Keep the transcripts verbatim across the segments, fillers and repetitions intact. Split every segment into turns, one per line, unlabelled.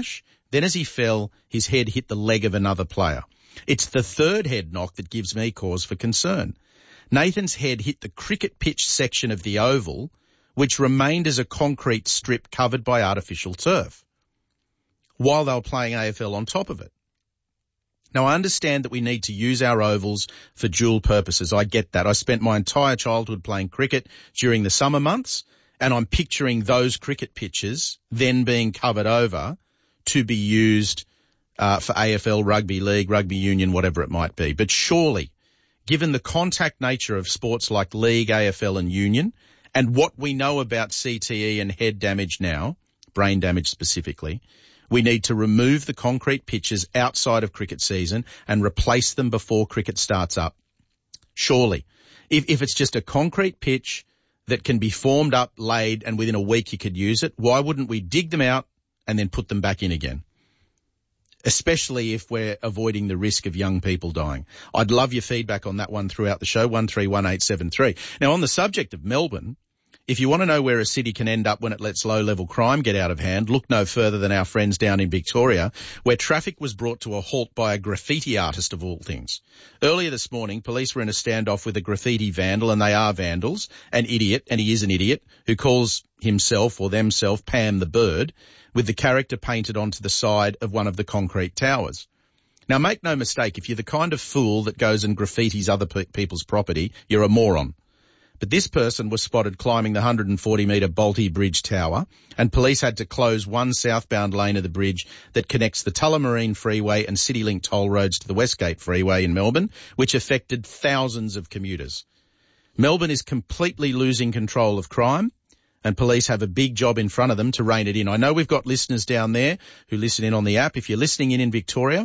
crash. Then as he fell, his head hit the leg of another player. It's the third head knock that gives me cause for concern. Nathan's head hit the cricket pitch section of the oval, which remained as a concrete strip covered by artificial turf, while they were playing A F L on top of it. Now, I understand that we need to use our ovals for dual purposes. I get that. I spent my entire childhood playing cricket during the summer months, and I'm picturing those cricket pitches then being covered over to be used uh, for A F L, rugby league, rugby union, whatever it might be. But surely, given the contact nature of sports like league, A F L and union, and what we know about C T E and head damage now, brain damage specifically, we need to remove the concrete pitches outside of cricket season and replace them before cricket starts up. Surely. If, if it's just a concrete pitch that can be formed up, laid, and within a week you could use it, why wouldn't we dig them out and then put them back in again? Especially if we're avoiding the risk of young people dying. I'd love your feedback on that one throughout the show, one three one eight seven three. Now, on the subject of Melbourne, if you want to know where a city can end up when it lets low-level crime get out of hand, look no further than our friends down in Victoria, where traffic was brought to a halt by a graffiti artist of all things. Earlier this morning, police were in a standoff with a graffiti vandal, and they are vandals, an idiot, and he is an idiot, who calls himself or themself Pam the Bird, with the character painted onto the side of one of the concrete towers. Now, make no mistake, if you're the kind of fool that goes and graffitis other pe- people's property, you're a moron. But this person was spotted climbing the one hundred forty metre Bolte Bridge tower, and police had to close one southbound lane of the bridge that connects the Tullamarine Freeway and CityLink toll roads to the Westgate Freeway in Melbourne, which affected thousands of commuters. Melbourne is completely losing control of crime, and police have a big job in front of them to rein it in. I know we've got listeners down there who listen in on the app. If you're listening in in Victoria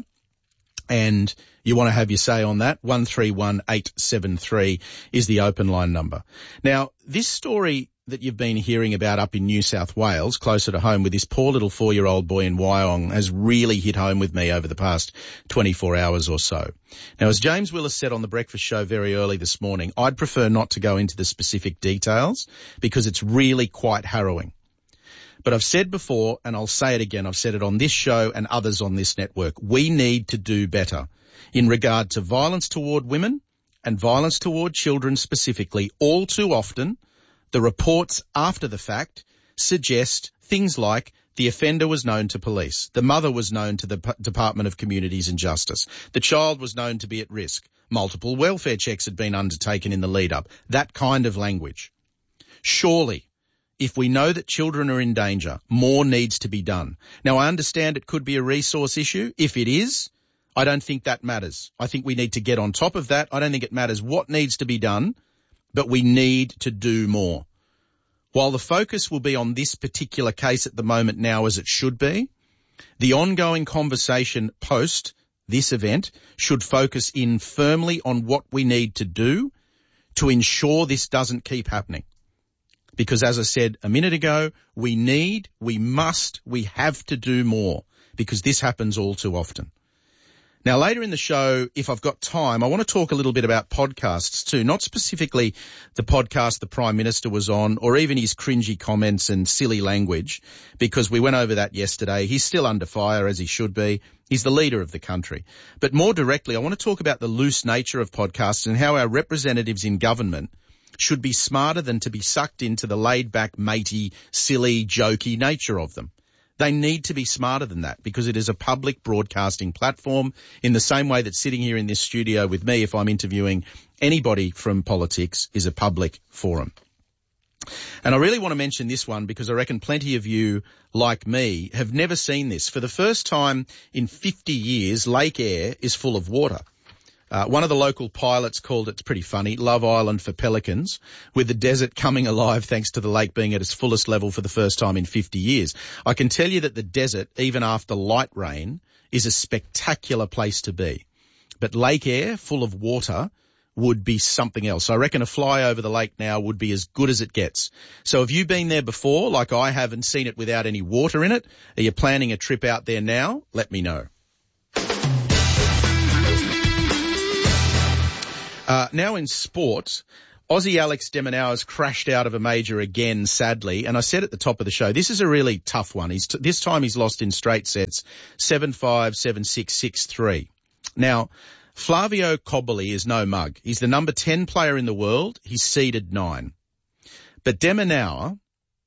and you want to have your say on that, one three one eight seven three is the open line number. Now, this story that you've been hearing about up in New South Wales, closer to home with this poor little four-year-old boy in Wyong, has really hit home with me over the past twenty-four hours or so. Now, as James Willis said on the breakfast show very early this morning, I'd prefer not to go into the specific details because it's really quite harrowing. But I've said before, and I'll say it again, I've said it on this show and others on this network, we need to do better in regard to violence toward women and violence toward children specifically. All too often, the reports after the fact suggest things like the offender was known to police, the mother was known to the P- Department of Communities and Justice, the child was known to be at risk, multiple welfare checks had been undertaken in the lead-up, that kind of language. Surely, if we know that children are in danger, more needs to be done. Now, I understand it could be a resource issue. If it is, I don't think that matters. I think we need to get on top of that. I don't think it matters what needs to be done, but we need to do more. While the focus will be on this particular case at the moment now, as it should be, the ongoing conversation post this event should focus in firmly on what we need to do to ensure this doesn't keep happening. Because as I said a minute ago, we need, we must, we have to do more because this happens all too often. Now, later in the show, if I've got time, I want to talk a little bit about podcasts too, not specifically the podcast the Prime Minister was on or even his cringy comments and silly language, because we went over that yesterday. He's still under fire, as he should be. He's the leader of the country. But more directly, I want to talk about the loose nature of podcasts and how our representatives in government should be smarter than to be sucked into the laid-back, matey, silly, jokey nature of them. They need to be smarter than that because it is a public broadcasting platform in the same way that sitting here in this studio with me, if I'm interviewing anybody from politics, is a public forum. And I really want to mention this one because I reckon plenty of you, like me, have never seen this. For the first time in fifty years, Lake Eyre is full of water. Uh, one of the local pilots called it, it's pretty funny, Love Island for pelicans, with the desert coming alive thanks to the lake being at its fullest level for the first time in fifty years. I can tell you that the desert, even after light rain, is a spectacular place to be. But Lake Eyre, full of water, would be something else. I reckon a fly over the lake now would be as good as it gets. So have you been there before, like I have, and seen it without any water in it? Are you planning a trip out there now? Let me know. Uh, now in sport, Aussie Alex de Minaur has crashed out of a major again, sadly. And I said at the top of the show, this is a really tough one. He's t- this time he's lost in straight sets, seven five, seven six, six three. Now, Flavio Cobolli is no mug. He's the number ten player in the world. He's seeded nine. But de Minaur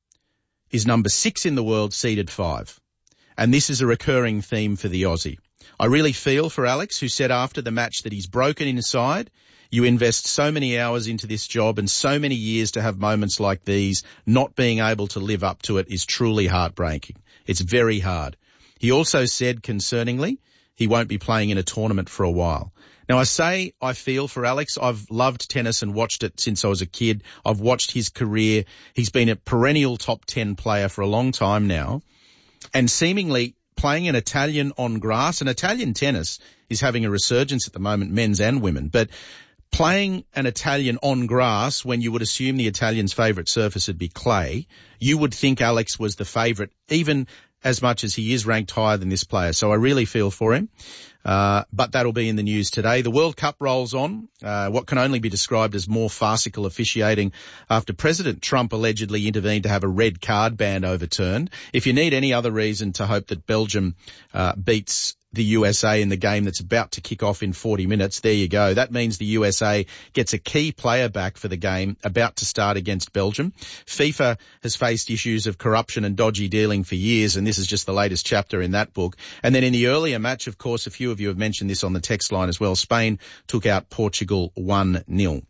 is number six in the world, seeded five. And this is a recurring theme for the Aussie. I really feel for Alex, who said after the match that he's broken inside. You invest so many hours into this job and so many years to have moments like these. Not being able to live up to it is truly heartbreaking. It's very hard. He also said, concerningly, he won't be playing in a tournament for a while. Now, I say I feel for Alex. I've loved tennis and watched it since I was a kid. I've watched his career. He's been a perennial top ten player for a long time now. And seemingly playing an Italian on grass, and Italian tennis is having a resurgence at the moment, men's and women. But playing an Italian on grass when you would assume the Italian's favourite surface would be clay, you would think Alex was the favourite, even as much as he is ranked higher than this player. So I really feel for him. Uh, but that'll be in the news today. The World Cup rolls on, uh, what can only be described as more farcical officiating after President Trump allegedly intervened to have a red card ban overturned. If you need any other reason to hope that Belgium uh, beats the U S A in the game that's about to kick off in forty minutes, there you go. That means the U S A gets a key player back for the game about to start against Belgium. FIFA has faced issues of corruption and dodgy dealing for years, and this is just the latest chapter in that book. And then in the earlier match, of course, a few of you have mentioned this on the text line as well, Spain took out Portugal one nil.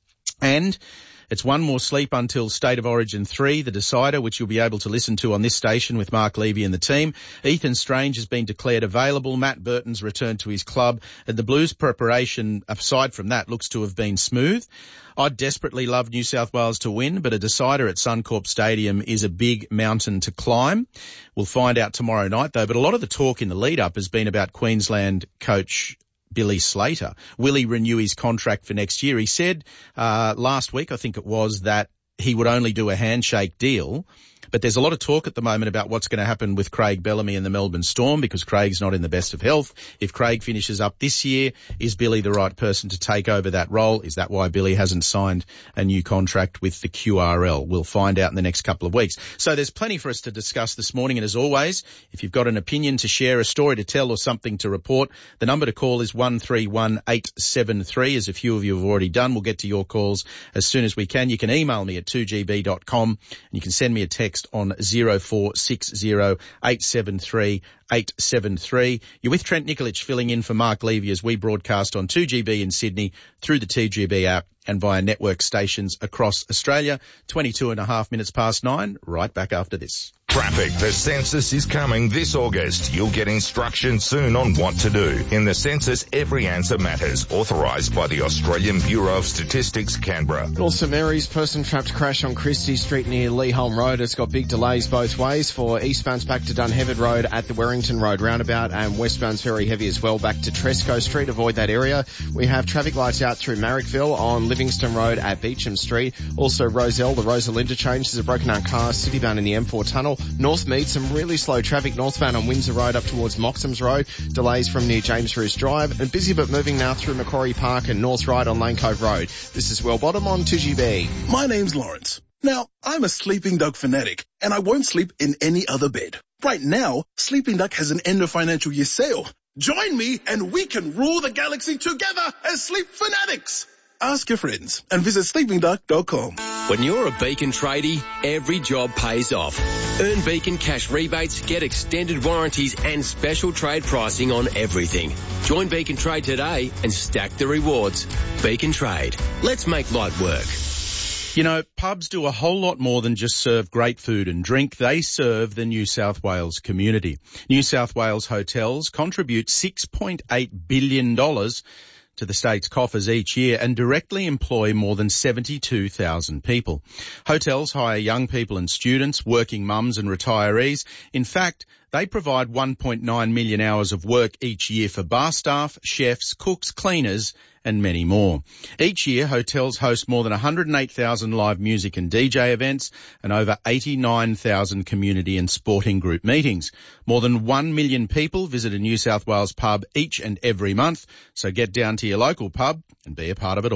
And it's one more sleep until State of Origin three, the decider, which you'll be able to listen to on this station with Mark Levy and the team. Ethan Strange has been declared available. Matt Burton's returned to his club. And the Blues preparation, aside from that, looks to have been smooth. I'd desperately love New South Wales to win, but a decider at Suncorp Stadium is a big mountain to climb. We'll find out tomorrow night, though. But a lot of the talk in the lead-up has been about Queensland coach Billy Slater. Will he renew his contract for next year? He said uh last week, I think it was, that he would only do a handshake deal. But there's a lot of talk at the moment about what's going to happen with Craig Bellamy and the Melbourne Storm, because Craig's not in the best of health. If Craig finishes up this year, is Billy the right person to take over that role? Is that why Billy hasn't signed a new contract with the Q R L? We'll find out in the next couple of weeks. So there's plenty for us to discuss this morning. And as always, if you've got an opinion to share, a story to tell, or something to report, the number to call is one three one eight seven three, as a few of you have already done. We'll get to your calls as soon as we can. You can email me at two g b dot com, and you can send me a text on zero four six zero eight seven three eight seven three. You're with Trent Nikolic filling in for Mark Levy as we broadcast on two G B in Sydney, through the two G B app, and via network stations across Australia. twenty-two and a half minutes past nine. Right back after this.
Traffic. The census is coming this August. You'll get instructions soon on what to do. In the census, every answer matters. Authorised by the Australian Bureau of Statistics, Canberra.
Also, Mary's person trapped crash on Christie Street near Leholm Road. It's got big delays both ways. For eastbound's back to Dunheved Road at the Werrington Road roundabout, and westbound's very heavy as well back to Tresco Street. Avoid that area. We have traffic lights out through Marrickville on Livingston Road at Beecham Street. Also, Roselle, the Roselle interchange. There's a broken down car citybound in the M four tunnel. North Mead, some really slow traffic northbound on Windsor Road up towards Moxham's Road. Delays from near James Roos Drive. And busy but moving now through Macquarie Park and North Ryde on Lane Cove Road. This is Well Bottom on two G B.
My name's Lawrence. Now, I'm a Sleeping Dog fanatic, and I won't sleep in any other bed. Right now, Sleeping Duck has an end of financial year sale. Join me and we can rule the galaxy together as Sleep Fanatics. Ask your friends and visit sleeping duck dot com.
When you're a Beacon tradie, every job pays off. Earn Beacon cash rebates, get extended warranties and special trade pricing on everything. Join Beacon Trade today and stack the rewards. Beacon Trade. Let's make light work.
You know, pubs do a whole lot more than just serve great food and drink. They serve the New South Wales community. New South Wales hotels contribute six point eight billion dollars to the state's coffers each year and directly employ more than seventy-two thousand people. Hotels hire young people and students, working mums and retirees. In fact, they provide one point nine million hours of work each year for bar staff, chefs, cooks, cleaners, and many more. Each year, hotels host more than one hundred eight thousand live music and D J events and over eighty-nine thousand community and sporting group meetings. More than one million people visit a New South Wales pub each and every month, so get down to your local pub and be a part of it all.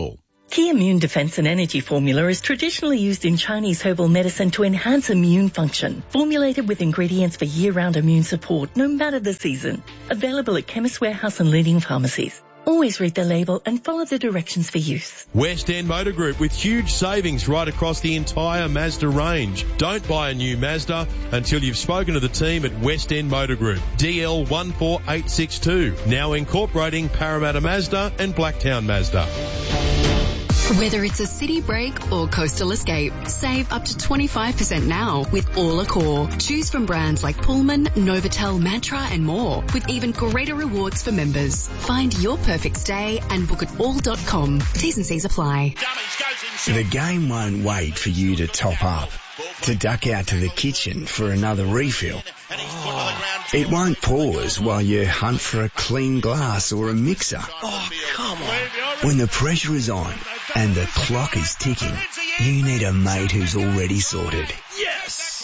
Key Immune Defense and Energy Formula is traditionally used in Chinese herbal medicine to enhance immune function. Formulated with ingredients for year-round immune support, no matter the season. Available at Chemist Warehouse and leading pharmacies. Always read the label and follow the directions for use.
West End Motor Group with huge savings right across the entire Mazda range. Don't buy a new Mazda until you've spoken to the team at West End Motor Group. D L one four eight six two. Now incorporating Parramatta Mazda and Blacktown Mazda.
Whether it's a city break or coastal escape, save up to twenty-five percent now with All Accor. Choose from brands like Pullman, Novotel, Mantra and more, with even greater rewards for members. Find your perfect stay and book at all dot com. T's and C's apply.
The game won't wait for you to top up, to duck out to the kitchen for another refill. It won't pause while you hunt for a clean glass or a mixer.
Oh, come on.
When the pressure is on and the clock is ticking, you need a mate who's already sorted.
Yes!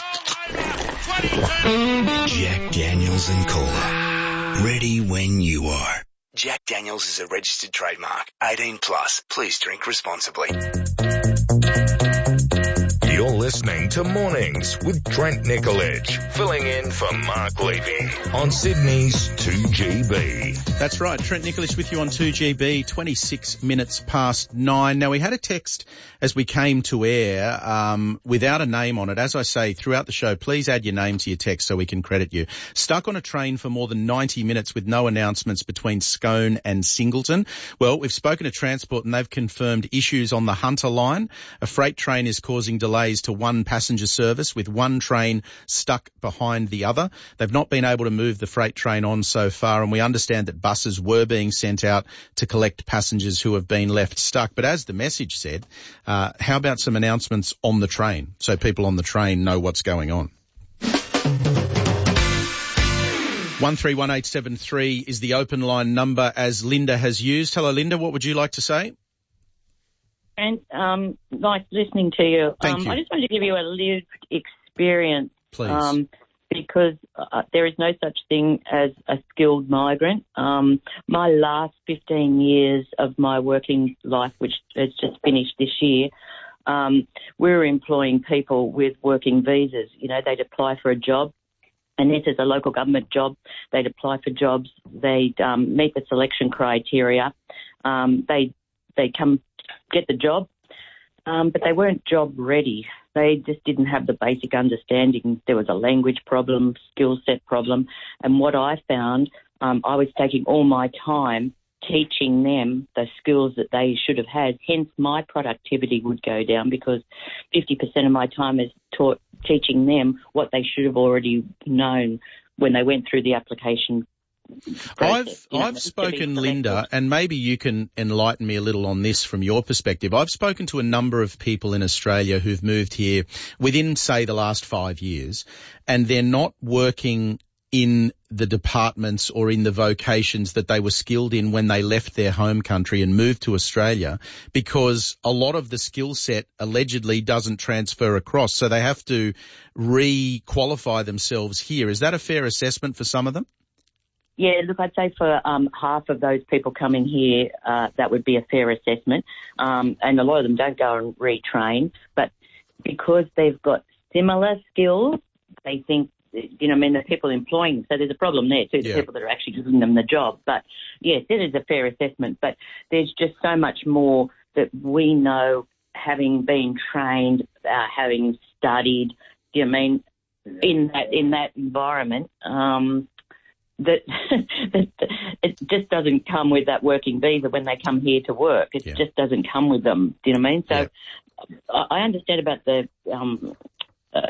Jack Daniels and Cola. Ready when you are. Jack Daniels is a registered trademark. eighteen plus. Please drink responsibly.
You're listening to Mornings with Trent Nicoledge, filling in for Mark Levy on Sydney's two G B.
That's right, Trent Nicoledge with you on two G B, twenty-six minutes past nine. Now, we had a text as we came to air um, without a name on it. As I say, throughout the show, please add your name to your text so we can credit you. Stuck on a train for more than ninety minutes with no announcements between Scone and Singleton. Well, we've spoken to Transport and they've confirmed issues on the Hunter line. A freight train is causing delays to one passenger service with one train stuck behind the other. They've not been able to move the freight train on so far, and we understand that buses were being sent out to collect passengers who have been left stuck. But as the message said, uh, how about some announcements on the train so people on the train know what's going on? one three one eight seven three is the open line number as Linda has used. Hello, Linda. What would you like to say?
And um, nice listening to you.
Thank
um,
you.
I just wanted to give you a lived experience.
Please.
Um, because uh, there is no such thing as a skilled migrant. Um, my last fifteen years of my working life, which has just finished this year, um, we were employing people with working visas. You know, they'd apply for a job. And this is a local government job. They'd apply for jobs. They'd um, meet the selection criteria. Um, they they come get the job, um, but they weren't job ready. They just didn't have the basic understanding. There was a language problem, skill set problem. And what I found, um, I was taking all my time teaching them the skills that they should have had. Hence, my productivity would go down because fifty percent of my time is taught teaching them what they should have already known when they went through the application process.
I've, you know, I've spoken, Linda, and maybe you can enlighten me a little on this from your perspective. I've spoken to a number of people in Australia who've moved here within, say, the last five years, and they're not working in the departments or in the vocations that they were skilled in when they left their home country and moved to Australia, because a lot of the skill set allegedly doesn't transfer across. So they have to re-qualify themselves here. Is that a fair assessment for some of them?
Yeah, look, I'd say for um, half of those people coming here, uh, that would be a fair assessment. Um, and a lot of them don't go and retrain. But because they've got similar skills, they think, you know, I mean, the people employing them. So there's a problem there too, the
yeah.
people that are actually giving them the job. But yes, it is a fair assessment. But there's just so much more that we know, having been trained, uh, having studied, you know, I mean, in that, in that environment, um, that, that it just doesn't come with that working visa when they come here to work. It
yeah.
just doesn't come with them. Do you know what I mean? So
yeah.
I understand about the um, uh,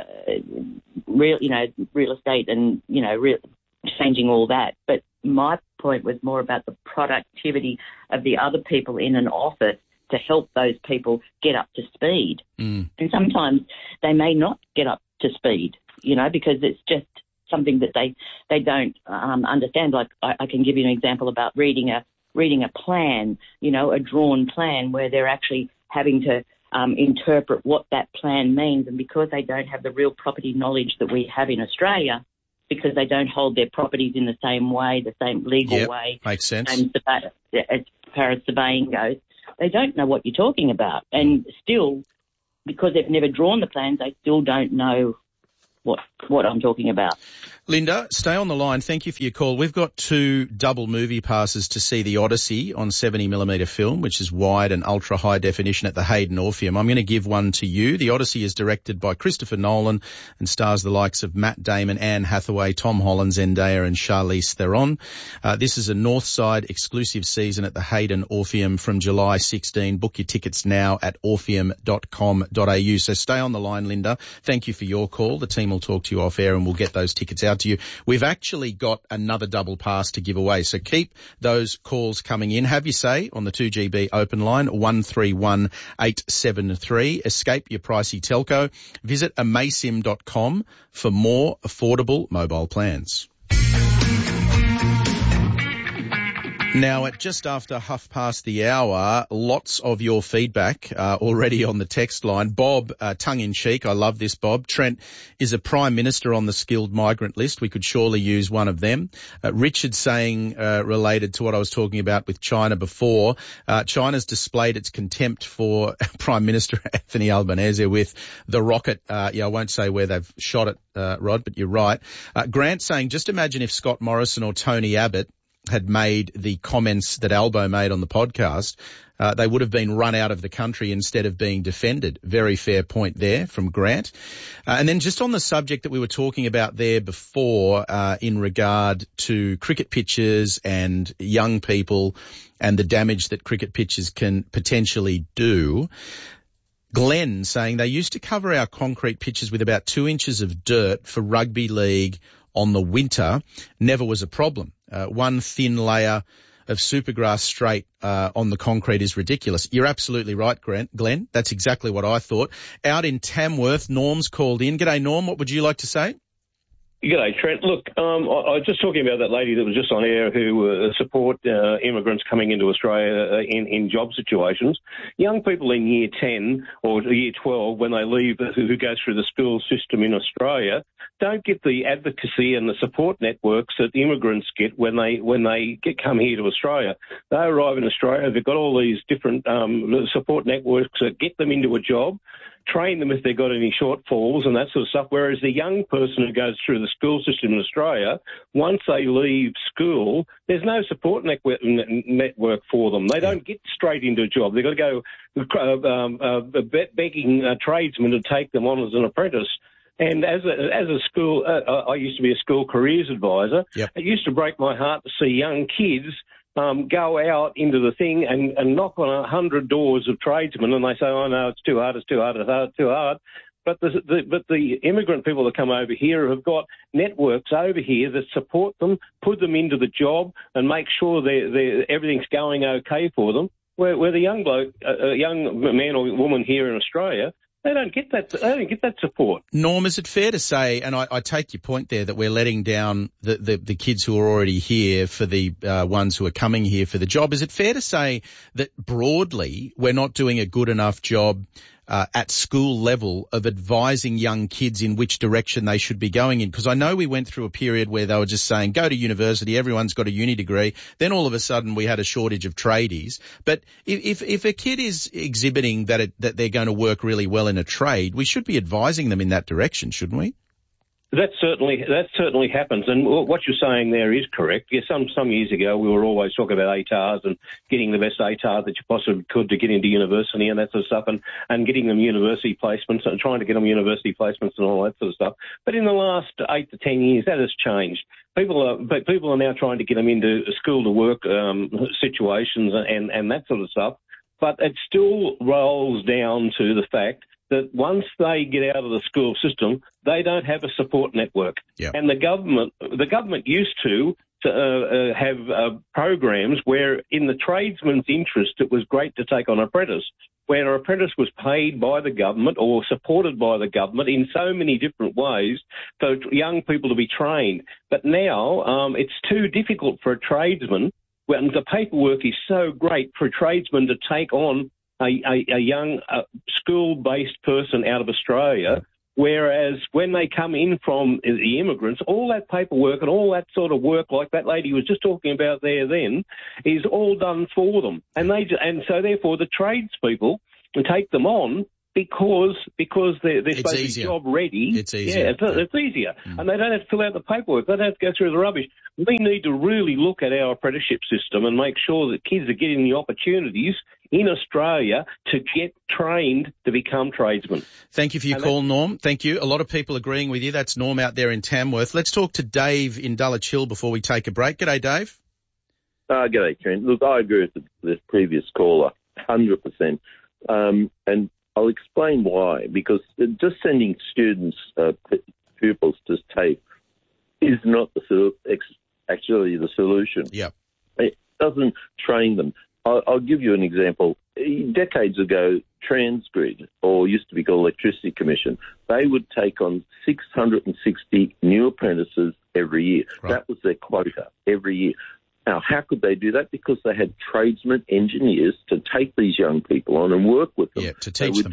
real, you know, real estate and, you know, real, changing all that. But my point was more about the productivity of the other people in an office to help those people get up to speed.
Mm.
And sometimes they may not get up to speed, you know, because it's just something that they they don't um, understand. Like I, I can give you an example about reading a reading a plan, you know, a drawn plan where they're actually having to um, interpret what that plan means, and because they don't have the real property knowledge that we have in Australia, because they don't hold their properties in the same way, the same legal
yep,
way,
makes sense.
And as far as surveying goes, They don't know what you're talking about. And still, because they've never drawn the plans, they still don't know what what I'm talking about.
Linda, stay on the line. Thank you for your call. We've got two double movie passes to see The Odyssey on seventy millimetre film, which is wide and ultra high definition at the Hayden Orpheum. I'm going to give one to you. The Odyssey is directed by Christopher Nolan and stars the likes of Matt Damon, Anne Hathaway, Tom Holland, Zendaya and Charlize Theron. Uh, this is a Northside exclusive season at the Hayden Orpheum from July sixteenth. Book your tickets now at orpheum dot com dot a u. So stay on the line, Linda. Thank you for your call. The team will talk to you off air and we'll get those tickets out to you. We've actually got another double pass to give away, so keep those calls coming in. Have your say on the two G B open line, one three one eight seven three. Escape your pricey telco. Visit amaysim dot com for more affordable mobile plans. Now, at just after half past the hour, lots of your feedback uh, already on the text line. Bob, uh, tongue-in-cheek, I love this, Bob. Trent is a Prime Minister on the skilled migrant list. We could surely use one of them. Uh, Richard saying, uh, related to what I was talking about with China before, uh, China's displayed its contempt for Prime Minister Anthony Albanese with the rocket. Uh, yeah, I won't say where they've shot it, uh, Rod, but you're right. Uh, Grant saying, just imagine if Scott Morrison or Tony Abbott had made the comments that Albo made on the podcast, uh, they would have been run out of the country instead of being defended. Very fair point there from Grant. Uh, and then just on the subject that we were talking about there before, uh, in regard to cricket pitches and young people and the damage that cricket pitches can potentially do, Glenn saying they used to cover our concrete pitches with about two inches of dirt for rugby league on the winter. Never was a problem. Uh, one thin layer of supergrass straight uh, on the concrete is ridiculous. You're absolutely right, Grant, Glenn. That's exactly what I thought. Out in Tamworth, Norm's called in. G'day, Norm. What would you like to say?
G'day, Trent. Look, um, I, I was just talking about that lady that was just on air who uh, support uh, immigrants coming into Australia uh, in, in job situations. Young people in year ten or year twelve, when they leave, uh, who, who go through the school system in Australia, don't get the advocacy and the support networks that immigrants get when they when they get come here to Australia. They arrive in Australia, they've got all these different um, support networks that get them into a job, train them if they've got any shortfalls and that sort of stuff, whereas the young person who goes through the school system in Australia, once they leave school, there's no support network, network for them. They don't get straight into a job. They've got to go um, uh, begging uh, tradesmen to take them on as an apprentice. And as a, as a school, uh, I used to be a school careers advisor. Yep. It used to break my heart to see young kids um, go out into the thing and, and knock on a hundred doors of tradesmen, and they say, "Oh no, it's too hard, it's too hard, it's hard, it's too hard." But the, the but the immigrant people that come over here have got networks over here that support them, put them into the job, and make sure they they everything's going okay for them. Where, where the young bloke, a uh, young man or woman here in Australia, They don't get that. They don't get that support.
Norm, is it fair to say, and I, I take your point there, that we're letting down the, the, the kids who are already here for the uh, ones who are coming here for the job? Is it fair to say that broadly we're not doing a good enough job uh, at school level of advising young kids in which direction they should be going in? Because I know we went through a period where they were just saying, go to university, everyone's got a uni degree. Then all of a sudden we had a shortage of tradies. But if if a kid is exhibiting that it, that they're going to work really well in a trade, we should be advising them in that direction, shouldn't we?
That certainly that certainly happens, and what you're saying there is correct. Yeah, some some years ago we were always talking about A T A Rs and getting the best A T A R that you possibly could to get into university and that sort of stuff, and, and getting them university placements and trying to get them university placements and all that sort of stuff. But in the last eight to ten years, that has changed. People are but people are now trying to get them into school to work um, situations and and that sort of stuff. But it still rolls down to the fact that once they get out of the school system, they don't have a support network. Yep. And the government, the government used to, to uh, uh, have uh, programs where, in the tradesman's interest, it was great to take on an apprentice, where an apprentice was paid by the government or supported by the government in so many different ways for young people to be trained. But now um, it's too difficult for a tradesman, when the paperwork is so great for a tradesman to take on A, a, a young uh, school-based person out of Australia Whereas when they come in from the immigrants, all that paperwork and all that sort of work, like that lady was just talking about there then, is all done for them. And they and so therefore the tradespeople take them on because because they're, they're supposed to be job ready.
It's easier.
Yeah, it's, it's easier. Mm. And they don't have to fill out the paperwork. They don't have to go through the rubbish. We need to really look at our apprenticeship system and make sure that kids are getting the opportunities in Australia to get trained to become tradesmen.
Thank you for your and call, Norm. Thank you. A lot of people agreeing with you. That's Norm out there in Tamworth. Let's talk to Dave in Dulwich Hill before we take a break. G'day, Dave.
Uh, g'day, Trent. Look, I agree with the, the previous caller, one hundred percent. Um, and I'll explain why. Because just sending students, uh, pupils to TAFE is not the actually the solution.
Yeah.
It doesn't train them. I'll, I'll give you an example. Decades ago, Transgrid, or used to be called Electricity Commission, they would take on six hundred sixty new apprentices every year. Right. That was their quota every year. Now, how could they do that? Because they had tradesmen, engineers to take these young people on and work with them.
Yeah, to teach
would,
them.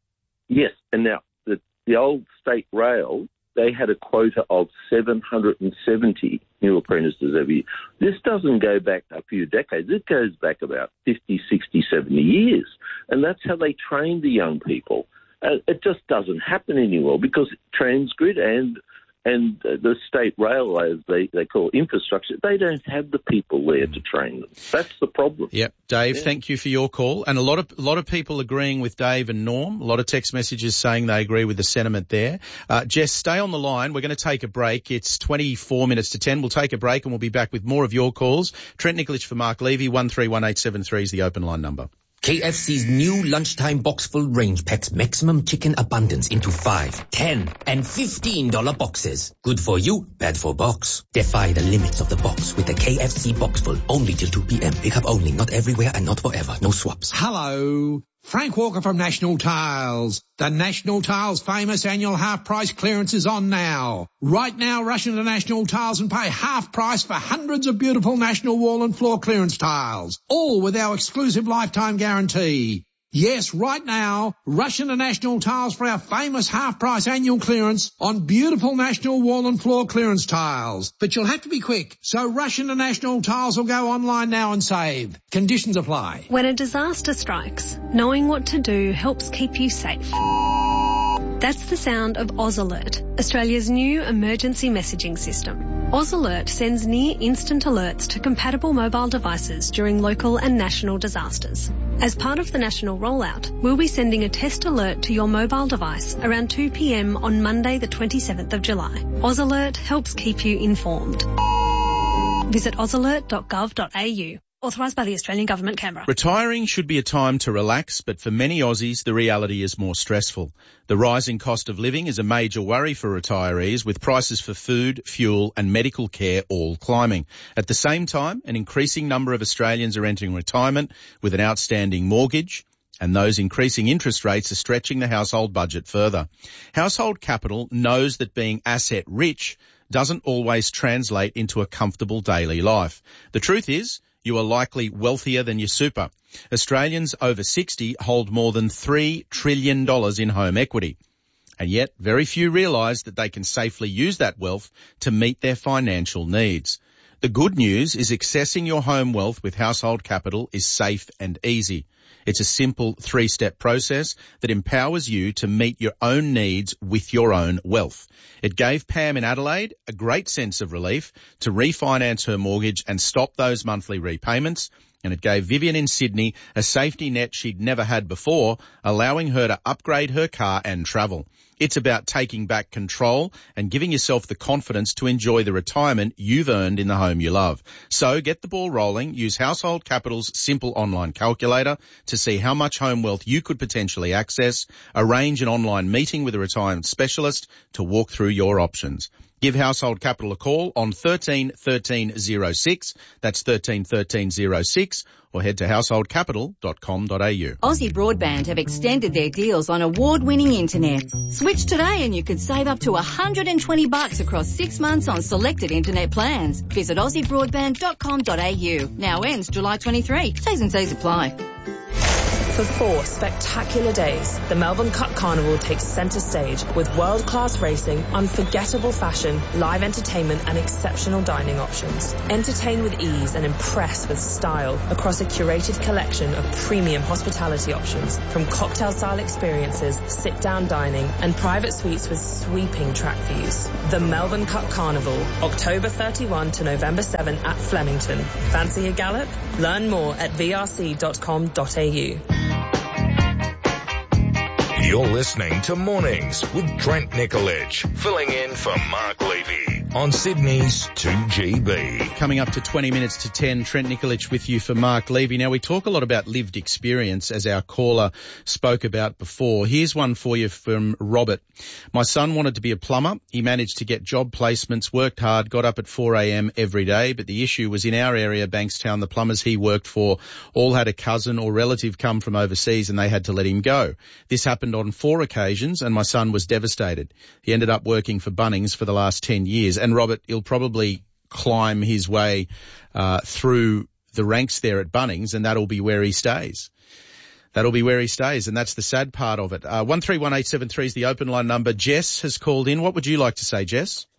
Yes, and now the, the old state rail, they had a quota of seven hundred seventy new apprentices every year. This doesn't go back a few decades. It goes back about fifty, sixty, seventy years. And that's how they trained the young people. Uh, it just doesn't happen anymore because Transgrid and and the state rail, as they, they call infrastructure, they don't have the people there to train them. That's the problem.
Yep. Dave, yeah. Thank you for your call. And a lot of a lot of people agreeing with Dave and Norm. A lot of text messages saying they agree with the sentiment there. Uh, Jess, stay on the line. We're going to take a break. It's twenty-four minutes to ten. We'll take a break and we'll be back with more of your calls. Trent Nikolic for Mark Levy. one three one eight seven three is the open line number.
K F C's new lunchtime box full range packs maximum chicken abundance into five, ten, and fifteen dollar boxes. Good for you, bad for box. Defy the limits of the box with the K F C box full only till two p.m. Pick up only, not everywhere and not forever. No swaps.
Hello. Frank Walker from National Tiles. The National Tiles famous annual half price clearance is on now. Right now, rush into National Tiles and pay half price for hundreds of beautiful National wall and floor clearance tiles, all with our exclusive lifetime guarantee. Yes, right now, rush into National Tiles for our famous half-price annual clearance on beautiful National wall and floor clearance tiles. But you'll have to be quick, so rush into National Tiles or go online now and save. Conditions apply.
When a disaster strikes, knowing what to do helps keep you safe. That's the sound of Oz Alert, Australia's new emergency messaging system. Oz Alert sends near-instant alerts to compatible mobile devices during local and national disasters. As part of the national rollout, we'll be sending a test alert to your mobile device around two p.m. on Monday the twenty-seventh of July. Oz Alert helps keep you informed. Visit oz alert dot gov dot a u. Authorised by the Australian Government, Canberra.
Retiring should be a time to relax, but for many Aussies, the reality is more stressful. The rising cost of living is a major worry for retirees, with prices for food, fuel and medical care all climbing. At the same time, an increasing number of Australians are entering retirement with an outstanding mortgage, and those increasing interest rates are stretching the household budget further. Household Capital knows that being asset rich doesn't always translate into a comfortable daily life. The truth is, you are likely wealthier than your super. Australians over sixty hold more than three trillion dollars in home equity. And yet, very few realise that they can safely use that wealth to meet their financial needs. The good news is accessing your home wealth with Household Capital is safe and easy. It's a simple three-step process that empowers you to meet your own needs with your own wealth. It gave Pam in Adelaide a great sense of relief to refinance her mortgage and stop those monthly repayments, and it gave Vivian in Sydney a safety net she'd never had before, allowing her to upgrade her car and travel. It's about taking back control and giving yourself the confidence to enjoy the retirement you've earned in the home you love. So get the ball rolling. Use Household Capital's simple online calculator to see how much home wealth you could potentially access. Arrange an online meeting with a retirement specialist to walk through your options. Give Household Capital a call on thirteen thirteen oh six. That's thirteen thirteen oh six, or head to household capital dot com dot a u.
Aussie Broadband have extended their deals on award-winning internet. Switch today and you could save up to one hundred twenty bucks across six months on selected internet plans. Visit aussie broadband dot com dot a u. Now ends July twenty-third. T's and C's apply.
For four spectacular days, the Melbourne Cup Carnival takes centre stage with world-class racing, unforgettable fashion, live entertainment and exceptional dining options. Entertain with ease and impress with style across a curated collection of premium hospitality options, from cocktail-style experiences, sit-down dining and private suites with sweeping track views. The Melbourne Cup Carnival, October thirty-first to November seventh at Flemington. Fancy a gallop? Learn more at v r c dot com dot a u.
You're listening to Mornings with Trent Nicolich, filling in for Mark Levy on Sydney's two G B.
Coming up to twenty minutes to ten, Trent Nicolich with you for Mark Levy. Now, we talk a lot about lived experience, as our caller spoke about before. Here's one for you from Robert. My son wanted to be a plumber. He managed to get job placements, worked hard, got up at four a.m. every day, but the issue was in our area, Bankstown, the plumbers he worked for all had a cousin or relative come from overseas and they had to let him go. This happened on four occasions and my son was devastated. He ended up working for Bunnings for the last ten years. And Robert, he'll probably climb his way uh, through the ranks there at Bunnings, and that'll be where he stays. That'll be where he stays, and that's the sad part of it. Uh, one three one eight seven three is the open line number. Jess has called in. What would you like to say, Jess?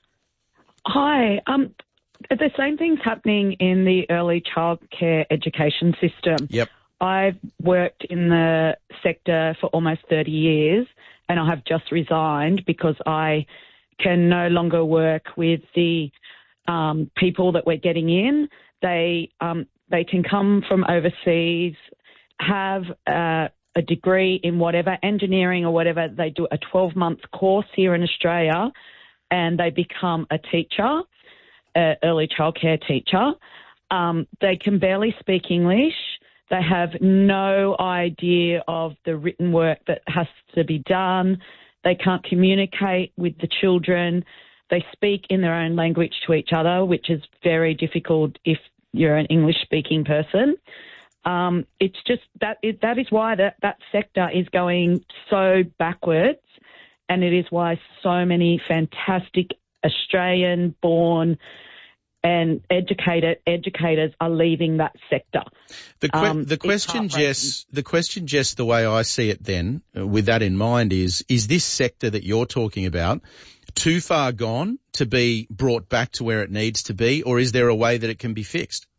Hi. Um, the same thing's happening in the early childcare education system.
Yep.
I've worked in the sector for almost thirty years, and I have just resigned because I can no longer work with the um, people that we're getting in. They um, they can come from overseas, have uh, a degree in whatever, engineering or whatever. They do a twelve-month course here in Australia, and they become a teacher, an early childcare teacher. Um, they can barely speak English. They have no idea of the written work that has to be done. They can't communicate with the children. They speak in their own language to each other, which is very difficult if you're an English-speaking person. Um, it's just that it, that is why that, that sector is going so backwards, and it is why so many fantastic Australian-born and educated educators are leaving that sector.
The, que-
um,
the question, Jess, the question, Jess, the way I see it then, uh, with that in mind, is, is this sector that you're talking about too far gone to be brought back to where it needs to be, or is there a way that it can be fixed?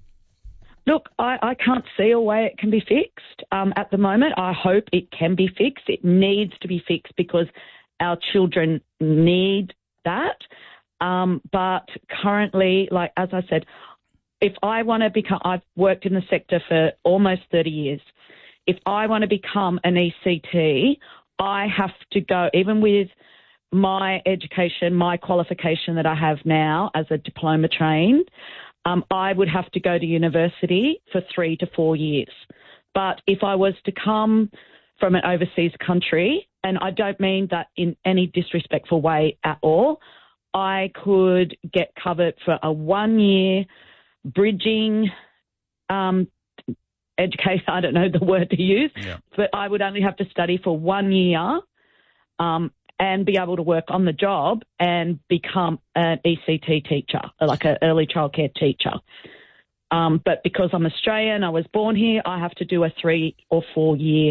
Look, I, I can't see a way it can be fixed um, at the moment. I hope it can be fixed. It needs to be fixed because our children need that. Um, but currently, like, as I said, if I want to become, I've worked in the sector for almost thirty years. If I want to become an E C T, I have to go, even with my education, my qualification that I have now as a diploma trained, um, I would have to go to university for three to four years. But if I was to come from an overseas country, and I don't mean that in any disrespectful way at all, I could get covered for a one-year bridging um, education. I don't know the word to use,
yeah.
but I would only have to study for one year um, and be able to work on the job and become an E C T teacher, like an early childcare teacher. Um, but because I'm Australian, I was born here, I have to do a three or four-year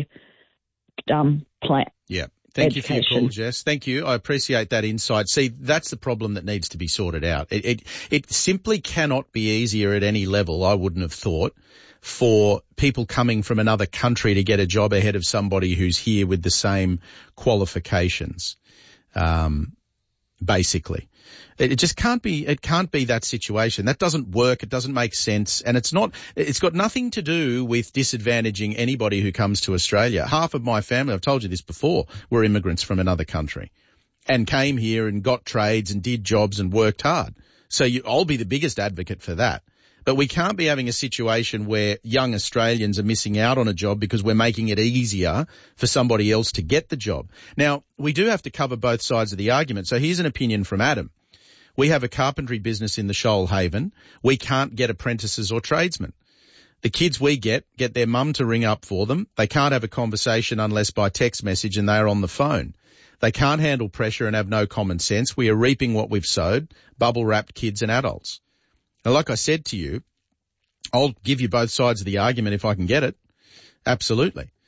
um, plan.
Yeah. Thank
Education.
you for your call, Jess. Thank you. I appreciate that insight. See, that's the problem that needs to be sorted out. It, it, it simply cannot be easier at any level, I wouldn't have thought, for people coming from another country to get a job ahead of somebody who's here with the same qualifications, um, basically. It, it just can't be, it can't be that situation. That doesn't work. It doesn't make sense. And it's not, it's got nothing to do with disadvantaging anybody who comes to Australia. Half of my family, I've told you this before, were immigrants from another country and came here and got trades and did jobs and worked hard. So you, I'll be the biggest advocate for that. But we can't be having a situation where young Australians are missing out on a job because we're making it easier for somebody else to get the job. Now, we do have to cover both sides of the argument. So here's an opinion from Adam. We have a carpentry business in the Shoalhaven. We can't get apprentices or tradesmen. The kids we get, get their mum to ring up for them. They can't have a conversation unless by text message and they are on the phone. They can't handle pressure and have no common sense. We are reaping what we've sowed, bubble-wrapped kids and adults. Now, like I said to you, I'll give you both sides of the argument if I can get it. Absolutely.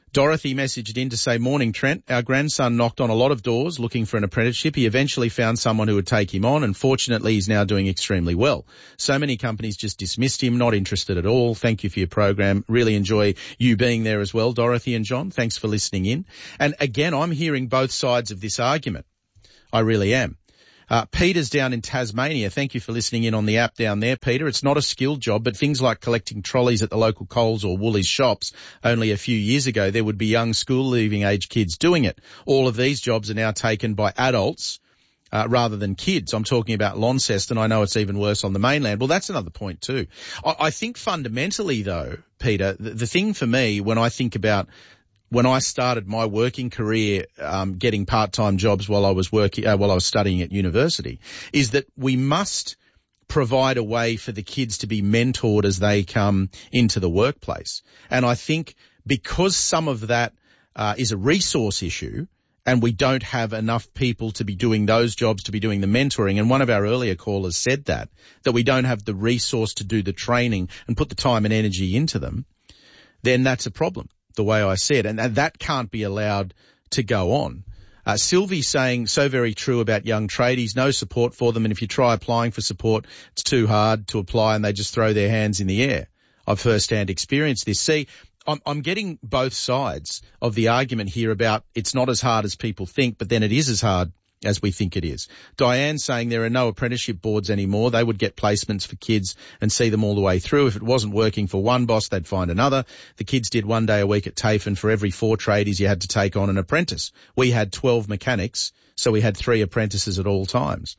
Dorothy messaged in to say, morning, Trent. Our grandson knocked on a lot of doors looking for an apprenticeship. He eventually found someone who would take him on, and fortunately he's now doing extremely well. So many companies just dismissed him, not interested at all. Thank you for your program. Really enjoy you being there as well, Dorothy and John. Thanks for listening in. And again, I'm hearing both sides of this argument. I really am. Uh, Peter's down in Tasmania. Thank you for listening in on the app down there, Peter. It's not a skilled job, but things like collecting trolleys at the local Coles or Woolies shops, only a few years ago, there would be young school-leaving age kids doing it. All of these jobs are now taken by adults uh, rather than kids. I'm talking about Launceston. I know it's even worse on the mainland. Well, that's another point too. I, I think fundamentally, though, Peter, the, the thing for me when I think about when I started my working career, um, getting part-time jobs while I was working, uh, while I was studying at university, is that we must provide a way for the kids to be mentored as they come into the workplace. And I think because some of that, uh, is a resource issue, and we don't have enough people to be doing those jobs, to be doing the mentoring, and one of our earlier callers said that, that we don't have the resource to do the training and put the time and energy into them, then that's a problem, the way I said, and that can't be allowed to go on. Uh, Sylvie's saying so very true about young tradies, no support for them, and if you try applying for support, it's too hard to apply and they just throw their hands in the air. I've first-hand experienced this. See, I'm, I'm getting both sides of the argument here about it's not as hard as people think, but then it is as hard as we think it is. Diane saying there are no apprenticeship boards anymore. They would get placements for kids and see them all the way through. If it wasn't working for one boss, they'd find another. The kids did one day a week at TAFE, and for every four tradies, you had to take on an apprentice. We had twelve mechanics, so we had three apprentices at all times.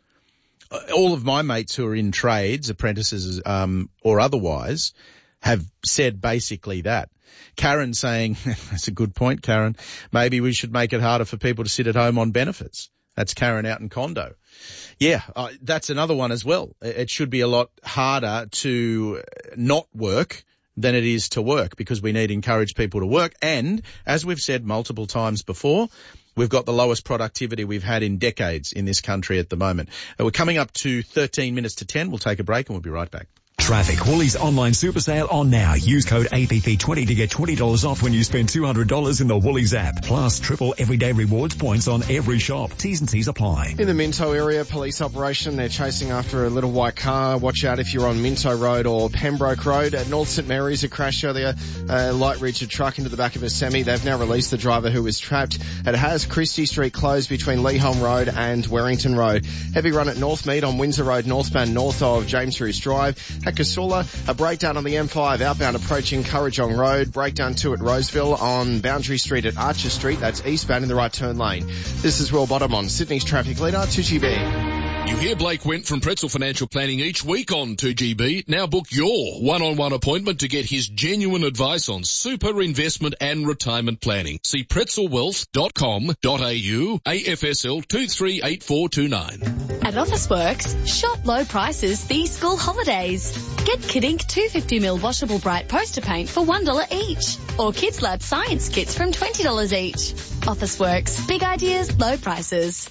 All of my mates who are in trades, apprentices um, or otherwise, have said basically that. Karen saying, that's a good point, Karen, maybe we should make it harder for people to sit at home on benefits. That's Karen out in Condo. Yeah, uh, that's another one as well. It should be a lot harder to not work than it is to work, because we need to encourage people to work. And as we've said multiple times before, we've got the lowest productivity we've had in decades in this country at the moment. Uh, we're coming up to thirteen minutes to ten. We'll take a break and we'll be right back.
Traffic. Woolies online super sale on now. Use code A P P twenty to get twenty dollars off when you spend two hundred dollars in the Woolies app. Plus triple everyday rewards points on every shop. T's and C's apply.
In the Minto area, police operation. They're chasing after a little white car. Watch out if you're on Minto Road or Pembroke Road. At North St Mary's, a crash earlier. A light reached a truck into the back of a semi. They've now released the driver who was trapped. It has Christie Street closed between Leholm Road and Werrington Road. Heavy run at Northmead on Windsor Road, northbound north of James Roos Drive. At Casula, a breakdown on the M five outbound approaching Currajong Road. Breakdown two at Roseville on Boundary Street at Archer Street. That's eastbound in the right turn lane. This is Will Bottom on Sydney's traffic leader, two G B.
You hear Blake Went from Pretzel Financial Planning each week on two G B. Now book your one-on-one appointment to get his genuine advice on super investment and retirement planning. See pretzel wealth dot com dot a u, A F S L two three eight four two nine.
At Officeworks, shop low prices these school holidays. Get Kidink two hundred fifty milliliter washable bright poster paint for one dollar each. Or Kids Lab science kits from twenty dollars each. Officeworks, big ideas, low prices.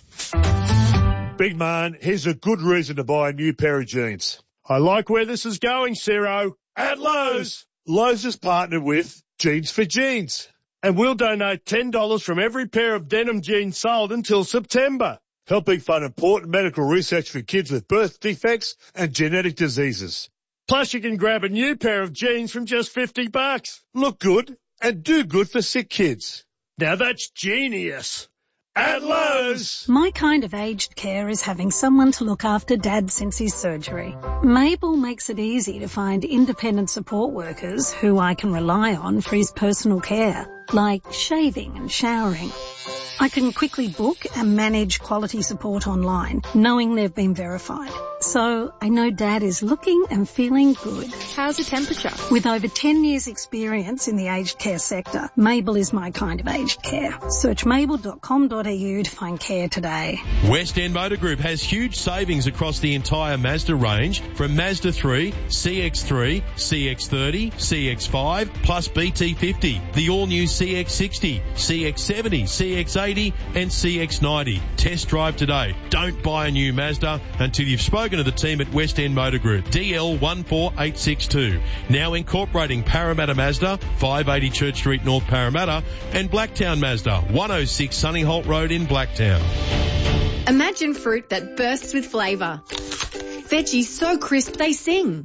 Big man, here's a good reason to buy a new pair of jeans. I like where this is going, Ciro. At Lowe's. Lowe's has partnered with Jeans for Jeans. And we'll donate ten dollars from every pair of denim jeans sold until September, helping fund important medical research for kids with birth defects and genetic diseases. Plus, you can grab a new pair of jeans from just fifty bucks. Look good and do good for sick kids. Now that's genius. At Lowe's.
My kind of aged care is having someone to look after Dad since his surgery. Mabel makes it easy to find independent support workers who I can rely on for his personal care, like shaving and showering. I can quickly book and manage quality support online, knowing they've been verified. So I know Dad is looking and feeling good.
How's the temperature?
With over ten years experience in the aged care sector, Mabel is my kind of aged care. Search mabel dot com dot a u to find care today.
West End Motor Group has huge savings across the entire Mazda range, from Mazda three, C X three, C X thirty, C X five, plus B T fifty, the all-new C X sixty, C X seventy, C X eighty and C X ninety. Test drive today. Don't buy a new Mazda until you've spoken spoken to the team at West End Motor Group. D L one four eight six two. Now incorporating Parramatta Mazda, five eighty Church Street North, Parramatta, and Blacktown Mazda, one oh six Sunny Holt Road in Blacktown.
Imagine fruit that bursts with flavour. Veggies so crisp they sing.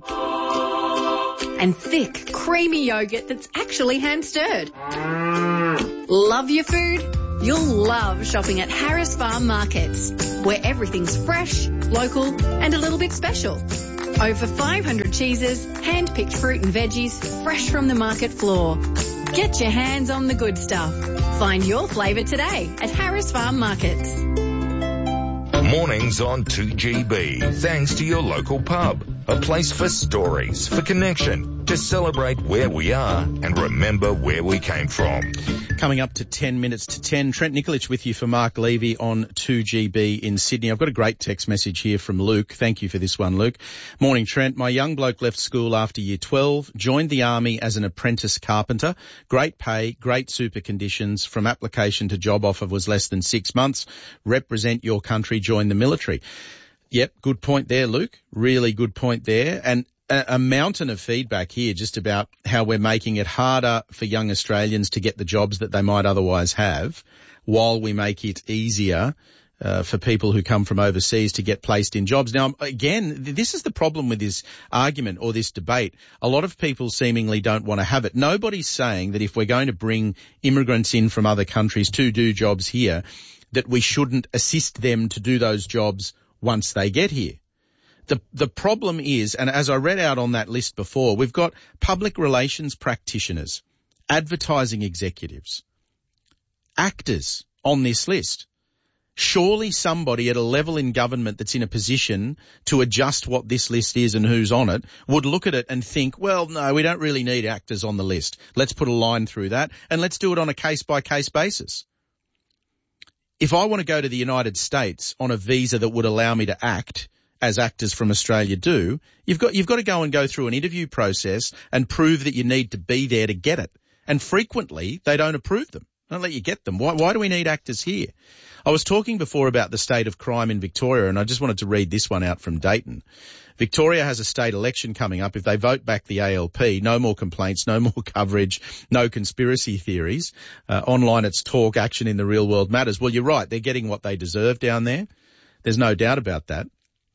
And thick, creamy yogurt that's actually hand-stirred. Love your food? You'll love shopping at Harris Farm Markets, where everything's fresh, local, and a little bit special. Over five hundred cheeses, hand-picked fruit and veggies, fresh from the market floor. Get your hands on the good stuff. Find your flavour today at Harris Farm Markets.
Mornings on two G B. Thanks to your local pub. A place for stories, for connection, to celebrate where we are and remember where we came from.
Coming up to ten minutes to ten, Trent Nikolic with you for Mark Levy on two G B in Sydney. I've got a great text message here from Luke. Thank you for this one, Luke. Morning, Trent. My young bloke left school after year twelve, joined the army as an apprentice carpenter. Great pay, great super conditions. From application to job offer was less than six months. Represent your country, join the military. Yep, good point there, Luke. Really good point there. And a, a mountain of feedback here just about how we're making it harder for young Australians to get the jobs that they might otherwise have, while we make it easier uh, for people who come from overseas to get placed in jobs. Now, again, this is the problem with this argument or this debate. A lot of people seemingly don't want to have it. Nobody's saying that if we're going to bring immigrants in from other countries to do jobs here, that we shouldn't assist them to do those jobs once they get here. The the problem is, and as I read out on that list before, we've got public relations practitioners, advertising executives, actors on this list. Surely somebody at a level in government that's in a position to adjust what this list is and who's on it would look at it and think, well, no, we don't really need actors on the list. Let's put a line through that and let's do it on a case-by-case basis. If I want to go to the United States on a visa that would allow me to act as actors from Australia do, you've got, you've got to go and go through an interview process and prove that you need to be there to get it. And frequently they don't approve them. They don't let you get them. Why, why do we need actors here? I was talking before about the state of crime in Victoria, and I just wanted to read this one out from Dayton. Victoria has a state election coming up. If they vote back the A L P, no more complaints, no more coverage, no conspiracy theories. Uh, online it's talk, action in the real world matters. Well, you're right. They're getting what they deserve down there. There's no doubt about that.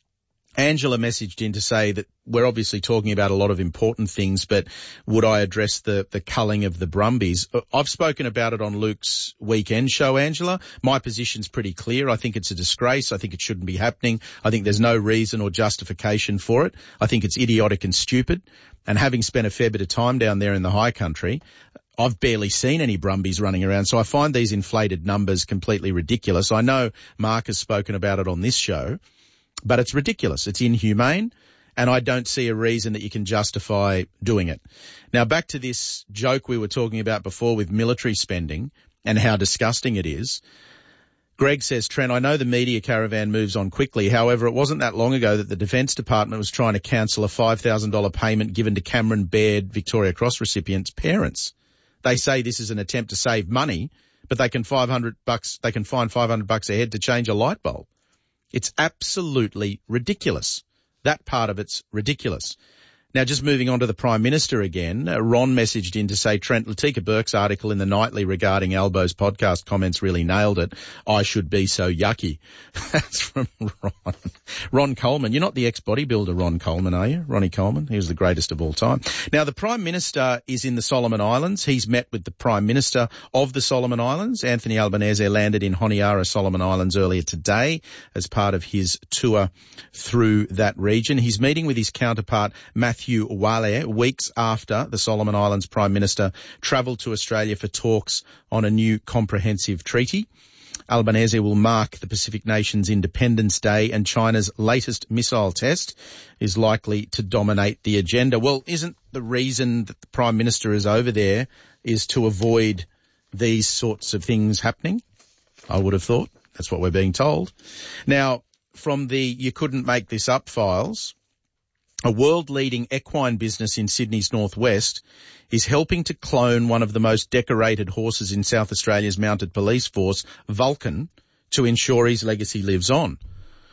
Angela messaged in to say that we're obviously talking about a lot of important things, but would I address the, the culling of the Brumbies? I've spoken about it on Luke's weekend show, Angela. My position's pretty clear. I think it's a disgrace. I think it shouldn't be happening. I think there's no reason or justification for it. I think it's idiotic and stupid. And having spent a fair bit of time down there in the high country, I've barely seen any Brumbies running around. So I find these inflated numbers completely ridiculous. I know Mark has spoken about it on this show, but it's ridiculous. It's inhumane, and I don't see a reason that you can justify doing it. Now, back to this joke we were talking about before with military spending and how disgusting it is. Greg says, Trent, I know the media caravan moves on quickly. However, it wasn't that long ago that the Defence Department was trying to cancel a five thousand dollars payment given to Cameron Baird Victoria Cross recipients' parents. They say this is an attempt to save money, but they can five hundred bucks, they can find five hundred bucks a head to change a light bulb. It's absolutely ridiculous. That part of it's ridiculous. Now, just moving on to the Prime Minister again, uh, Ron messaged in to say, Trent, Latika Burke's article in the Nightly regarding Albo's podcast comments really nailed it. I should be so yucky. That's from Ron. Ron Coleman. You're not the ex-bodybuilder Ron Coleman, are you? Ronnie Coleman. He was the greatest of all time. Now, the Prime Minister is in the Solomon Islands. He's met with the Prime Minister of the Solomon Islands. Anthony Albanese landed in Honiara, Solomon Islands earlier today as part of his tour through that region. He's meeting with his counterpart, Matthew Matthew Wale, weeks after the Solomon Islands Prime Minister travelled to Australia for talks on a new comprehensive treaty. Albanese will mark the Pacific Nations Independence Day, and China's latest missile test is likely to dominate the agenda. Well, isn't the reason that the Prime Minister is over there is to avoid these sorts of things happening? I would have thought. That's what we're being told. Now, from the You Couldn't Make This Up files, a world-leading equine business in Sydney's northwest is helping to clone one of the most decorated horses in South Australia's mounted police force, Vulcan, to ensure his legacy lives on.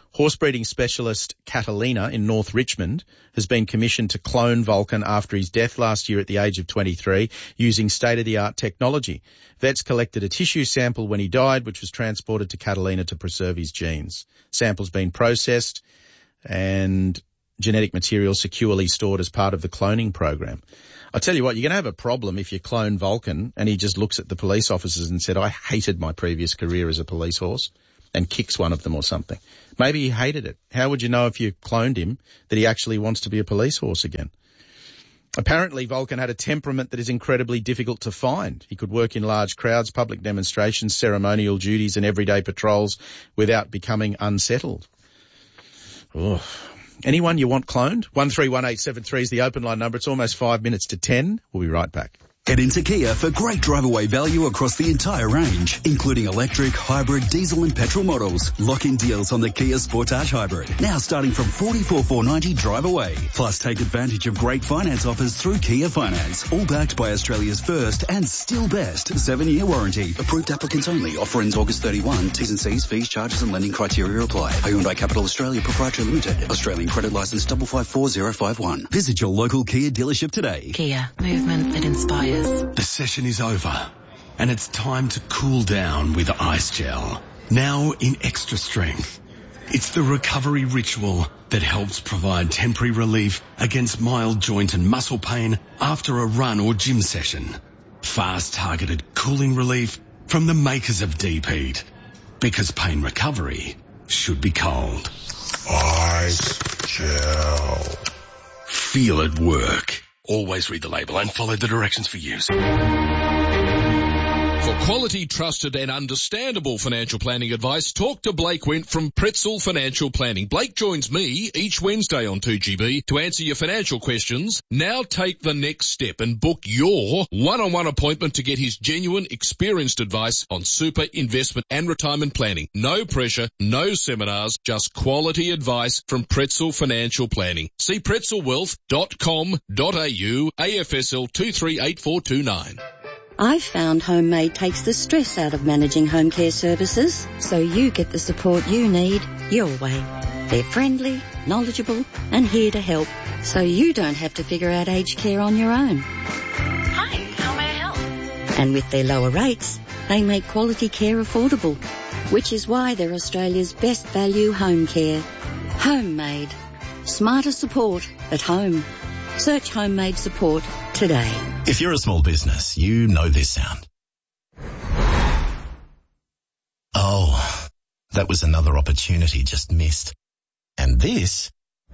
Horse-breeding specialist Catalina in North Richmond has been commissioned to clone Vulcan after his death last year at the age of twenty-three using state-of-the-art technology. Vets collected a tissue sample when he died, which was transported to Catalina to preserve his genes. Sample's been processed and genetic material securely stored as part of the cloning program. I tell you what, you're going to have a problem if you clone Vulcan and he just looks at the police officers and said, I hated my previous career as a police horse, and kicks one of them or something. Maybe he hated it. How would you know if you cloned him that he actually wants to be a police horse again? Apparently, Vulcan had a temperament that is incredibly difficult to find. He could work in large crowds, public demonstrations, ceremonial duties and everyday patrols without becoming unsettled. Ugh. Anyone you want cloned? one three one eight seven three is the open line number. It's almost five minutes to ten. We'll be right back.
Head into Kia for great drive-away value across the entire range, including electric, hybrid, diesel and petrol models. Lock-in deals on the Kia Sportage Hybrid, now starting from forty-four thousand four hundred ninety drive away. Plus take advantage of great finance offers through Kia Finance, all backed by Australia's first and still best seven-year warranty. Approved applicants only. Offer ends August thirty-first. T's and C's, fees, charges and lending criteria apply. Hyundai Capital Australia Proprietary Limited. Australian credit licence five five four zero five one. Visit your local Kia dealership today.
Kia, movement that inspires.
The session is over, and it's time to cool down with Ice Gel. Now in extra strength. It's the recovery ritual that helps provide temporary relief against mild joint and muscle pain after a run or gym session. Fast targeted cooling relief from the makers of Deep Heat. Because pain recovery should be cold. Ice Gel. Feel it work. Always read the label and follow the directions for use.
For quality, trusted and understandable financial planning advice, talk to Blake Went from Pretzel Financial Planning. Blake joins me each Wednesday on two G B to answer your financial questions. Now take the next step and book your one-on-one appointment to get his genuine, experienced advice on super, investment and retirement planning. No pressure, no seminars, just quality advice from Pretzel Financial Planning. See pretzel wealth dot com dot a u, A F S L two three eight four two nine.
I've found Homemade takes the stress out of managing home care services, so you get the support you need your way. They're friendly, knowledgeable, and here to help, so you don't have to figure out aged care on your own.
Hi, how may I help?
And with their lower rates, they make quality care affordable, which is why they're Australia's best value home care. Homemade. Smarter support at home. Search Homemade support today.
If you're a small business, you know this sound. Oh, that was another opportunity just missed. And this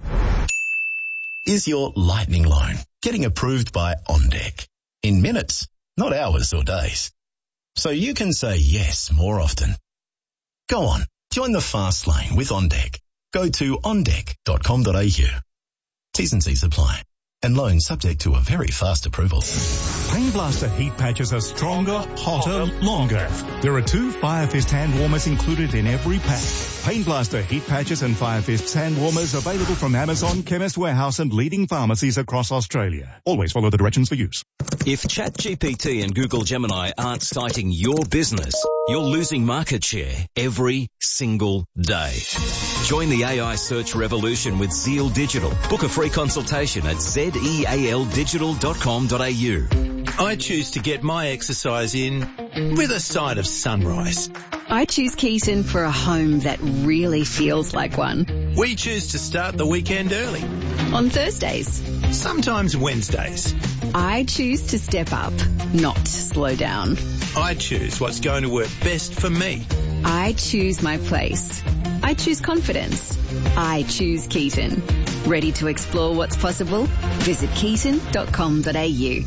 is your lightning loan, getting approved by OnDeck. In minutes, not hours or days. So you can say yes more often. Go on, join the fast lane with OnDeck. Go to on deck dot com dot a u. T's and C's apply. And loan subject to a very fast approval.
Pain Blaster heat patches are stronger, hotter, longer. There are two Fire Fist hand warmers included in every pack. Pain Blaster heat patches and Fire Fist hand warmers available from Amazon, Chemist Warehouse and leading pharmacies across Australia. Always follow the directions for use.
If ChatGPT and Google Gemini aren't citing your business, you're losing market share every single day. Join the A I search revolution with Zeal Digital. Book a free consultation at zeal digital dot com dot a u.
I choose to get my exercise in with a side of sunrise.
I choose Keaton for a home that really feels like one.
We choose to start the weekend early.
On Thursdays.
Sometimes Wednesdays.
I choose to step up, not slow down.
I choose what's going to work best for me.
I choose my place. I choose confidence. I choose Keaton. Ready to explore what's possible? Visit keaton dot com dot a u.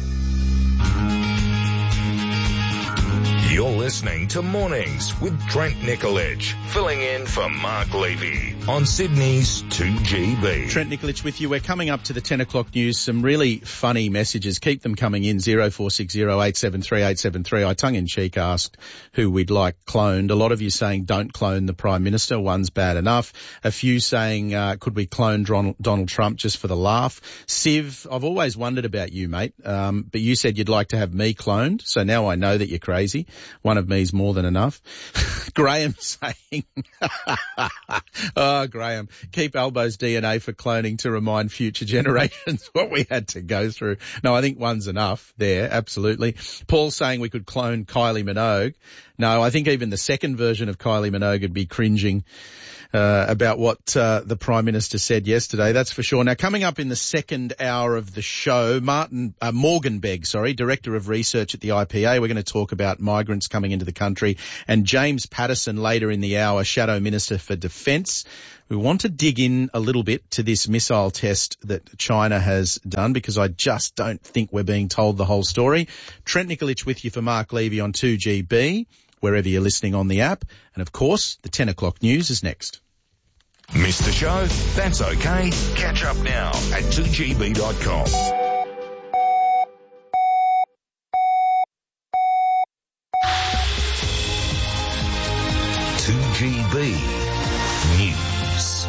You're listening to Mornings with Trent Nicolich, filling in for Mark Levy on Sydney's two G B.
Trent Nicolich with you. We're coming up to the ten o'clock news. Some really funny messages. Keep them coming in. zero four six zero eight seven three eight seven three. I tongue-in-cheek asked who we'd like cloned. A lot of you saying don't clone the Prime Minister. One's bad enough. A few saying uh, could we clone Donald, Donald Trump just for the laugh. Siv, I've always wondered about you, mate, um, but you said you'd like to have me cloned, so now I know that you're crazy. one one of me is more than enough. Graham saying, oh, Graham, keep Albo's D N A for cloning to remind future generations what we had to go through. No, I think one's enough there, absolutely. Paul saying we could clone Kylie Minogue. No, I think even the second version of Kylie Minogue would be cringing uh, about what uh, the Prime Minister said yesterday, that's for sure. Now, coming up in the second hour of the show, Martin uh, Morgan Begg, sorry, Director of Research at the I P A. We're going to talk about migrants coming into the country. And James Patterson later in the hour, Shadow Minister for Defence. We want to dig in a little bit to this missile test that China has done, because I just don't think we're being told the whole story. Trent Nikolic with you for Mark Levy on two G B, wherever you're listening on the app. And of course, the ten o'clock news is next.
Missed the show? That's okay. Catch up now at two G B dot com. two G B News.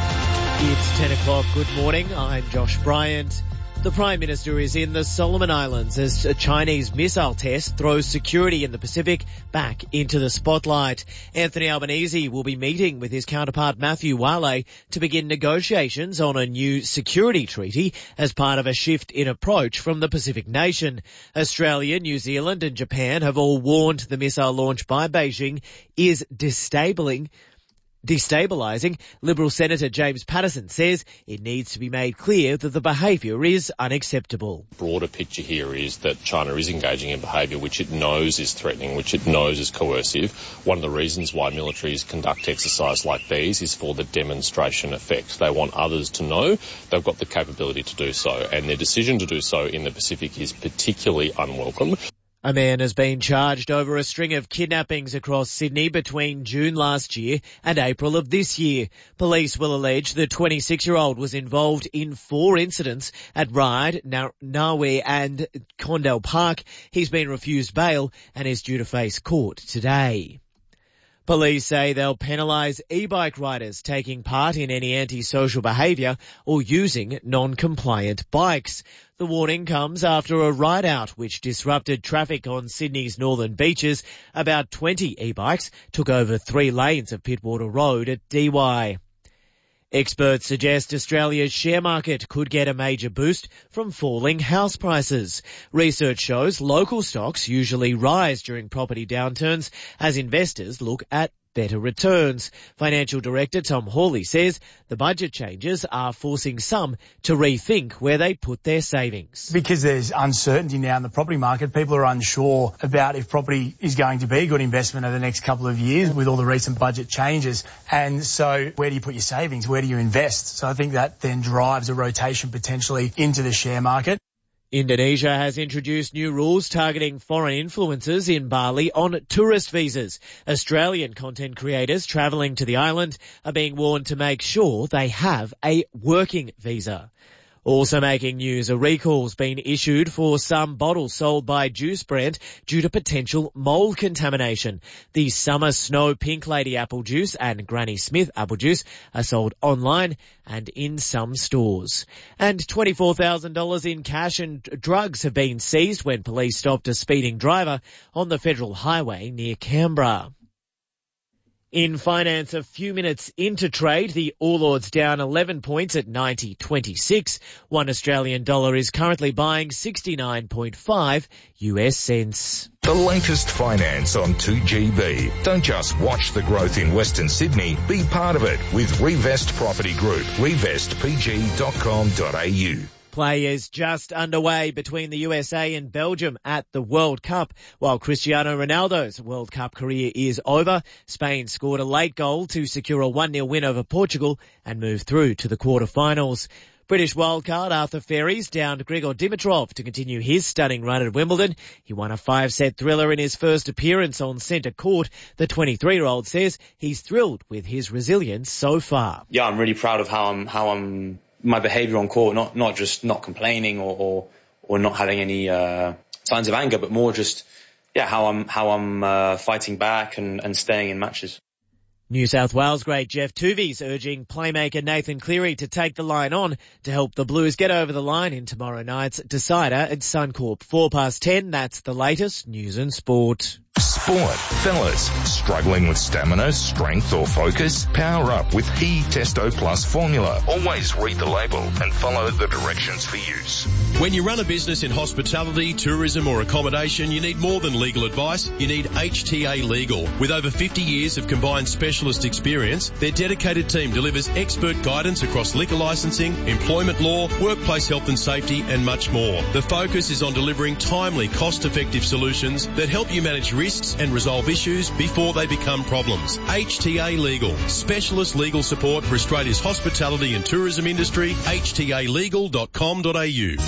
It's ten o'clock. Good morning. I'm Josh Bryant. The Prime Minister is in the Solomon Islands as a Chinese missile test throws security in the Pacific back into the spotlight. Anthony Albanese will be meeting with his counterpart Matthew Wale to begin negotiations on a new security treaty as part of a shift in approach from the Pacific nation. Australia, New Zealand and Japan have all warned the missile launch by Beijing is destabilizing. Destabilising. Liberal Senator James Patterson says it needs to be made clear that the behaviour is unacceptable.
The broader picture here is that China is engaging in behaviour which it knows is threatening, which it knows is coercive. One of the reasons why militaries conduct exercises like these is for the demonstration effect. They want others to know they've got the capability to do so, and their decision to do so in the Pacific is particularly unwelcome.
A man has been charged over a string of kidnappings across Sydney between June last year and April of this year. Police will allege the twenty-six-year-old was involved in four incidents at Ryde, Narwee and Condell Park. He's been refused bail and is due to face court today. Police say they'll penalise e-bike riders taking part in any antisocial behaviour or using non-compliant bikes. The warning comes after a ride-out which disrupted traffic on Sydney's northern beaches. About twenty e-bikes took over three lanes of Pittwater Road at D Y. Experts suggest Australia's share market could get a major boost from falling house prices. Research shows local stocks usually rise during property downturns as investors look at better returns. Financial Director Tom Hawley says the budget changes are forcing some to rethink where they put their savings.
Because there's uncertainty now in the property market, people are unsure about if property is going to be a good investment over the next couple of years with all the recent budget changes. And so where do you put your savings? Where do you invest? So I think that then drives a rotation potentially into the share market.
Indonesia has introduced new rules targeting foreign influencers in Bali on tourist visas. Australian content creators travelling to the island are being warned to make sure they have a working visa. Also making news, a recall's been issued for some bottles sold by Juice brand due to potential mould contamination. The Summer Snow Pink Lady apple juice and Granny Smith apple juice are sold online and in some stores. And twenty-four thousand dollars in cash and drugs have been seized when police stopped a speeding driver on the Federal Highway near Canberra. In finance, a few minutes into trade, the All Ords down eleven points at ninety twenty-six. One Australian dollar is currently buying sixty-nine point five U S cents.
The latest finance on two G B. Don't just watch the growth in Western Sydney, be part of it with Revest Property Group, revest p g dot com dot a u.
Play is just underway between the U S A and Belgium at the World Cup. While Cristiano Ronaldo's World Cup career is over, Spain scored a late goal to secure a one nil win over Portugal and move through to the quarterfinals. British wildcard Arthur Ferries downed Grigor Dimitrov to continue his stunning run at Wimbledon. He won a five-set thriller in his first appearance on centre court. The twenty-three-year-old says he's thrilled with his resilience so far.
Yeah, I'm really proud of how I'm, how I'm, my behaviour on court, not, not just not complaining or, or, or not having any, uh, signs of anger, but more just, yeah, how I'm, how I'm, uh, fighting back and, and staying in matches.
New South Wales great Jeff Tuvey's urging playmaker Nathan Cleary to take the line on to help the Blues get over the line in tomorrow night's decider at Suncorp. Four past ten, that's the latest news and sport.
Sport. Fellas, struggling with stamina, strength or focus? Power up with He Testo Plus formula. Always read the label and follow the directions for use.
When you run a business in hospitality, tourism or accommodation, you need more than legal advice. You need H T A Legal. With over fifty years of combined specialist experience, their dedicated team delivers expert guidance across liquor licensing, employment law, workplace health and safety and much more. The focus is on delivering timely, cost-effective solutions that help you manage risks and resolve issues before they become problems. H T A Legal. Specialist legal support for Australia's hospitality and tourism industry. H T A legal dot com dot A U.